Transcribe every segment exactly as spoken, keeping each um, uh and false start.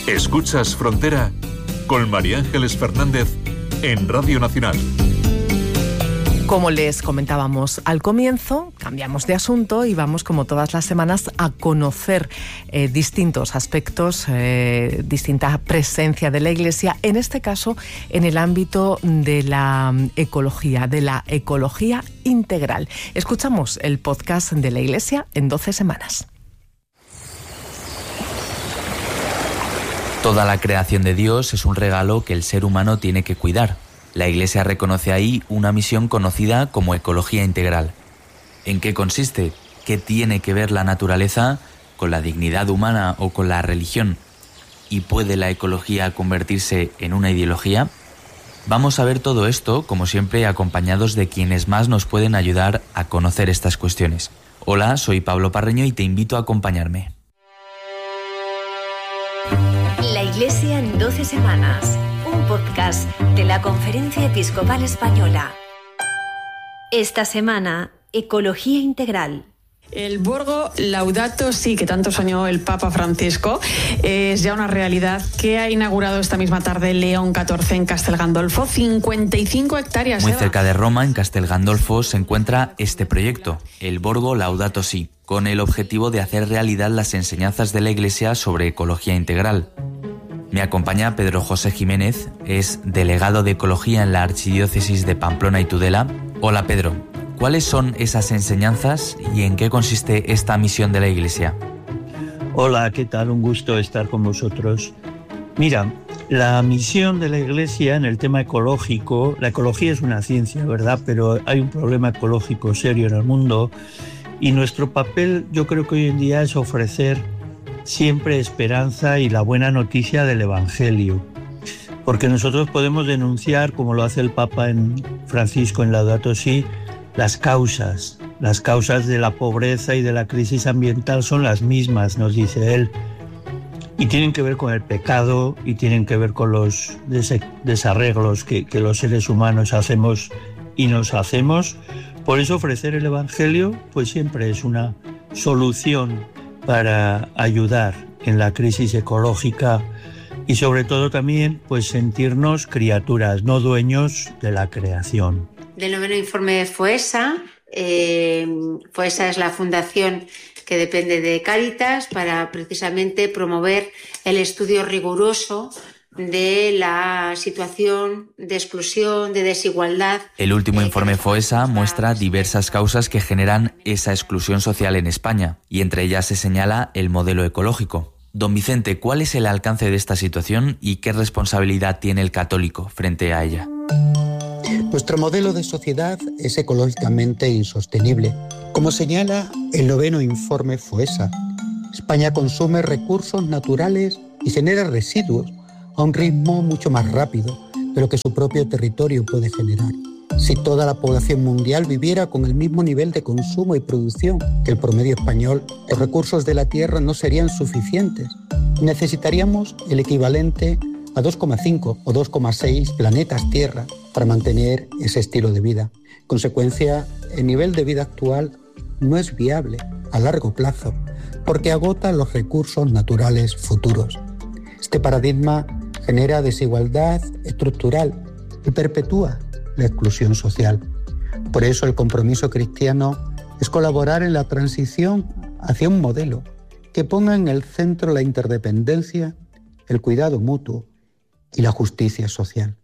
Escuchas Frontera con María Ángeles Fernández en Radio Nacional. Como les comentábamos al comienzo, cambiamos de asunto y vamos, como todas las semanas, a conocer eh, distintos aspectos, eh, distinta presencia de la Iglesia, en este caso en el ámbito de la ecología, de la ecología integral. Escuchamos el podcast de la Iglesia en doce semanas. Toda la creación de Dios es un regalo que el ser humano tiene que cuidar. La Iglesia reconoce ahí una misión conocida como ecología integral. ¿En qué consiste? ¿Qué tiene que ver la naturaleza con la dignidad humana o con la religión? ¿Y puede la ecología convertirse en una ideología? Vamos a ver todo esto, como siempre, acompañados de quienes más nos pueden ayudar a conocer estas cuestiones. Hola, soy Pablo Parreño y te invito a acompañarme. La Iglesia en doce semanas. Un podcast de la Conferencia Episcopal Española. Esta semana, Ecología Integral. El Borgo Laudato Si, que tanto soñó el Papa Francisco, es ya una realidad que ha inaugurado esta misma tarde León catorce en Castel Gandolfo, cincuenta y cinco hectáreas. Muy cerca de Roma, en Castel Gandolfo, se encuentra este proyecto, el Borgo Laudato Si, con el objetivo de hacer realidad las enseñanzas de la Iglesia sobre ecología integral. Me acompaña Pedro José Jiménez, es delegado de Ecología en la Archidiócesis de Pamplona y Tudela. Hola Pedro, ¿cuáles son esas enseñanzas y en qué consiste esta misión de la Iglesia? Hola, ¿qué tal? Un gusto estar con vosotros. Mira, la misión de la Iglesia en el tema ecológico, la ecología es una ciencia, ¿verdad? Pero hay un problema ecológico serio en el mundo y nuestro papel, yo creo que hoy en día, es ofrecer siempre esperanza y la buena noticia del Evangelio. Porque nosotros podemos denunciar, como lo hace el Papa en Francisco en Laudato Si, las causas. Las causas de la pobreza y de la crisis ambiental son las mismas, nos dice él. Y tienen que ver con el pecado y tienen que ver con los des- desarreglos que, que los seres humanos hacemos y nos hacemos. Por eso ofrecer el Evangelio pues siempre es una solución para ayudar en la crisis ecológica y sobre todo también pues sentirnos criaturas, no dueños de la creación. Del noveno informe FOESA, eh, FOESA es la fundación que depende de Cáritas para precisamente promover el estudio riguroso de la situación de exclusión, de desigualdad. El último informe FOESA muestra diversas causas que generan esa exclusión social en España, y entre ellas se señala el modelo ecológico. Don Vicente, ¿cuál es el alcance de esta situación y qué responsabilidad tiene el católico frente a ella? Nuestro modelo de sociedad es ecológicamente insostenible. Como señala el noveno informe FOESA, España consume recursos naturales y genera residuos a un ritmo mucho más rápido de lo que su propio territorio puede generar. Si toda la población mundial viviera con el mismo nivel de consumo y producción que el promedio español, los recursos de la Tierra no serían suficientes. Necesitaríamos el equivalente a dos coma cinco o dos coma seis planetas Tierra para mantener ese estilo de vida. En consecuencia, el nivel de vida actual no es viable a largo plazo porque agota los recursos naturales futuros. Este paradigma genera desigualdad estructural y perpetúa la exclusión social. Por eso el compromiso cristiano es colaborar en la transición hacia un modelo que ponga en el centro la interdependencia, el cuidado mutuo y la justicia social.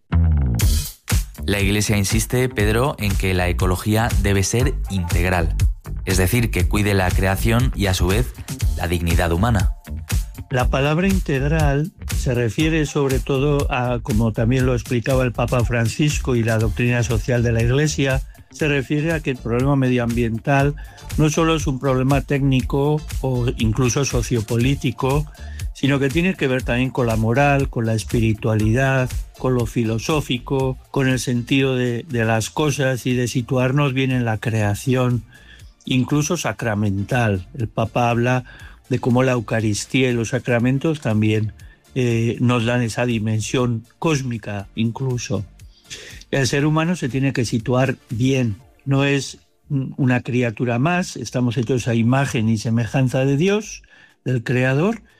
La Iglesia insiste, Pedro, en que la ecología debe ser integral, es decir, que cuide la creación y a su vez la dignidad humana. La palabra integral se refiere sobre todo a, como también lo explicaba el Papa Francisco y la doctrina social de la Iglesia, se refiere a que el problema medioambiental no solo es un problema técnico o incluso sociopolítico, sino que tiene que ver también con la moral, con la espiritualidad, con lo filosófico, con el sentido de, de las cosas y de situarnos bien en la creación, incluso sacramental. El Papa habla de cómo la Eucaristía y los sacramentos también eh, nos dan esa dimensión cósmica incluso. El ser humano se tiene que situar bien, no es una criatura más, estamos hechos a imagen y semejanza de Dios, del Creador,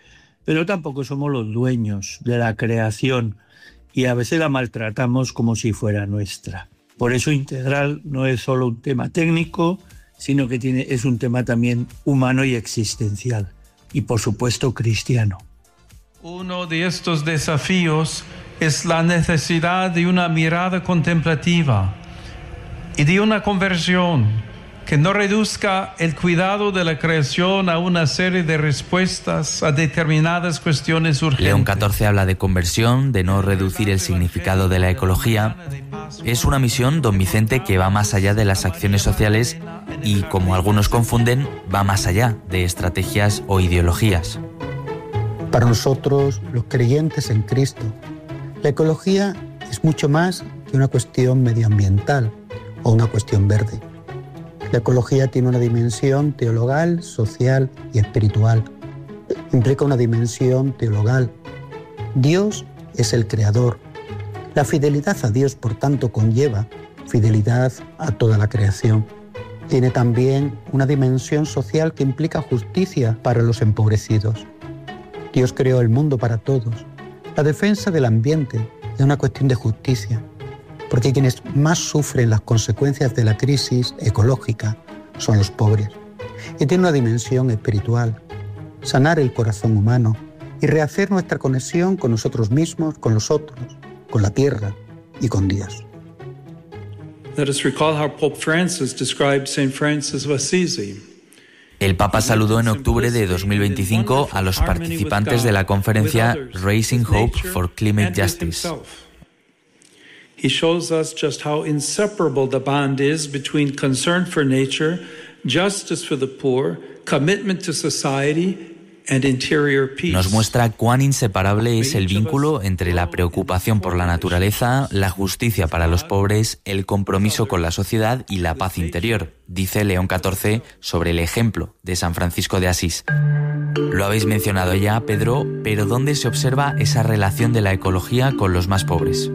pero tampoco somos los dueños de la creación y a veces la maltratamos como si fuera nuestra. Por eso integral no es solo un tema técnico, sino que tiene, es un tema también humano y existencial, y por supuesto cristiano. Uno de estos desafíos es la necesidad de una mirada contemplativa y de una conversión que no reduzca el cuidado de la creación a una serie de respuestas a determinadas cuestiones urgentes. León catorce habla de conversión, de no reducir el significado de la ecología. Es una misión, don Vicente, que va más allá de las acciones sociales y, como algunos confunden, va más allá de estrategias o ideologías. Para nosotros, los creyentes en Cristo, la ecología es mucho más que una cuestión medioambiental o una cuestión verde. La ecología tiene una dimensión teologal, social y espiritual. Implica una dimensión teologal. Dios es el creador. La fidelidad a Dios, por tanto, conlleva fidelidad a toda la creación. Tiene también una dimensión social que implica justicia para los empobrecidos. Dios creó el mundo para todos. La defensa del ambiente es una cuestión de justicia, porque quienes más sufren las consecuencias de la crisis ecológica son los pobres. Y tiene una dimensión espiritual, sanar el corazón humano y rehacer nuestra conexión con nosotros mismos, con los otros, con la tierra y con Dios. Let us recall how Pope Francis described Saint Francis of Assisi. El Papa saludó en octubre de dos mil veinticinco a los participantes de la conferencia Raising Hope for Climate Justice. He shows us just how inseparable the bond is between concern for nature, justice for the poor, commitment to society, and interior peace. Nos muestra cuán inseparable es el vínculo entre la preocupación por la naturaleza, la justicia para los pobres, el compromiso con la sociedad y la paz interior, dice León catorce sobre el ejemplo de San Francisco de Asís. Lo habéis mencionado ya, Pedro, pero ¿dónde se observa esa relación de la ecología con los más pobres?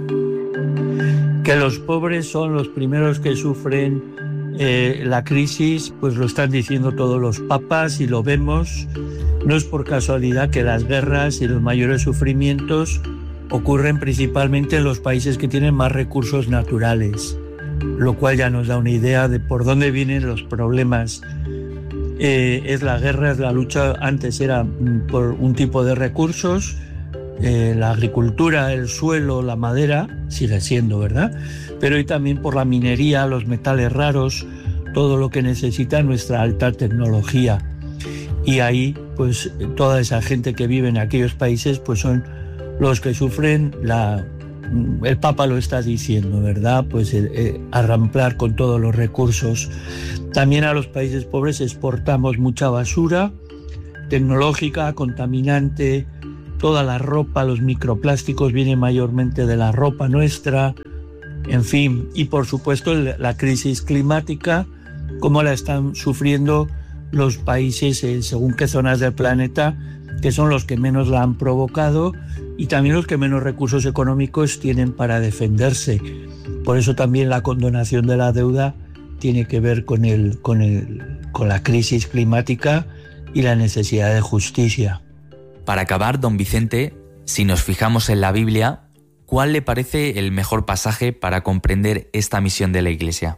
Que los pobres son los primeros que sufren eh, la crisis, pues lo están diciendo todos los papas y lo vemos. No es por casualidad que las guerras y los mayores sufrimientos ocurren principalmente en los países que tienen más recursos naturales, lo cual ya nos da una idea de por dónde vienen los problemas. Eh, es la guerra, es la lucha, antes era por un tipo de recursos, eh, la agricultura, el suelo, la madera, sigue siendo, ¿verdad? Pero hoy también por la minería, los metales raros, todo lo que necesita nuestra alta tecnología. Y ahí, pues, toda esa gente que vive en aquellos países, pues son los que sufren la... El Papa lo está diciendo, ¿verdad? Pues eh, eh, arramplar con todos los recursos. También a los países pobres exportamos mucha basura tecnológica, contaminante, toda la ropa, los microplásticos vienen mayormente de la ropa nuestra, en fin. Y por supuesto la crisis climática, cómo la están sufriendo los países eh, según qué zonas del planeta, que son los que menos la han provocado y también los que menos recursos económicos tienen para defenderse. Por eso también la condonación de la deuda tiene que ver con, el, con, el, con la crisis climática y la necesidad de justicia. Para acabar, don Vicente, si nos fijamos en la Biblia, ¿cuál le parece el mejor pasaje para comprender esta misión de la Iglesia?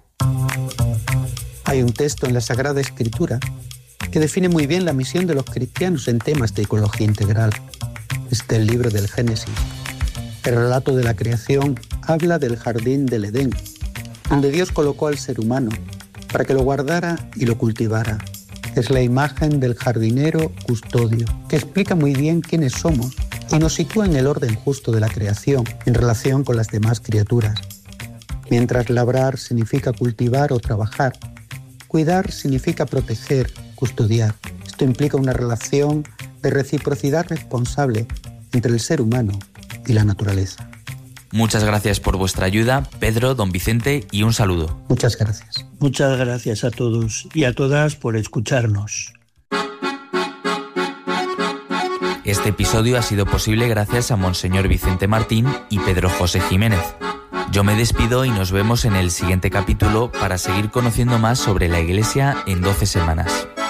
Hay un texto en la Sagrada Escritura que define muy bien la misión de los cristianos en temas de ecología integral. Este es el libro del Génesis. El relato de la creación habla del jardín del Edén, donde Dios colocó al ser humano para que lo guardara y lo cultivara. Es la imagen del jardinero custodio, que explica muy bien quiénes somos y nos sitúa en el orden justo de la creación en relación con las demás criaturas. Mientras labrar significa cultivar o trabajar, cuidar significa proteger, custodiar. Esto implica una relación de reciprocidad responsable entre el ser humano y la naturaleza. Muchas gracias por vuestra ayuda, Pedro, don Vicente, y un saludo. Muchas gracias. Muchas gracias a todos y a todas por escucharnos. Este episodio ha sido posible gracias a Monseñor Vicente Martín y Pedro José Jiménez. Yo me despido y nos vemos en el siguiente capítulo para seguir conociendo más sobre la Iglesia en doce semanas.